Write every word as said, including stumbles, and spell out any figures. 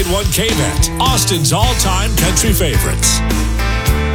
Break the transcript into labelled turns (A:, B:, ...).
A: one K V E T, Austin's all-time country favorites.